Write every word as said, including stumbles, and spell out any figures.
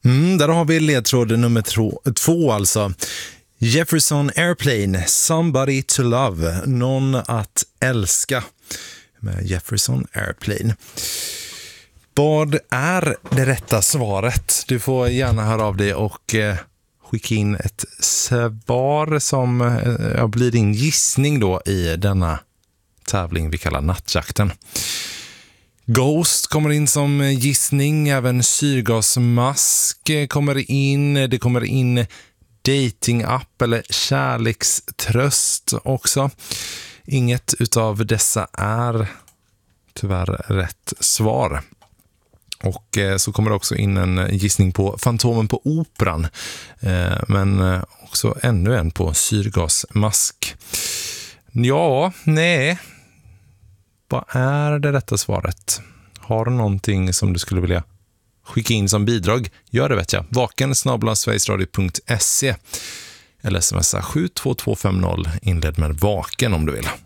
Mm, där har vi ledtråd nummer två, två alltså. Jefferson Airplane, Somebody to Love, någon att älska, med Jefferson Airplane. Vad är det rätta svaret? Du får gärna höra av dig och eh, skicka in ett svar som eh, blir din gissning då i denna tävling vi kallar Nattjakten. Ghost kommer in som gissning, även syrgasmask kommer in, det kommer in dating-app eller kärlekströst också. Inget utav dessa är tyvärr rätt svar. Och eh, så kommer det också in en gissning på Fantomen på Operan, eh, men också ännu en på syrgasmask. Ja, nej. Vad är det rätta svaret? Har du någonting som du skulle vilja skicka in som bidrag? Gör det, vet jag. Vaken snabel-a sverigesradio punkt se eller smsa sju två två fem noll, inled med vaken om du vill.